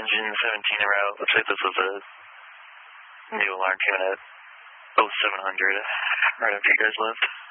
engine 17 en route. Looks like this was a new alarm came in at 0700 right after you guys left.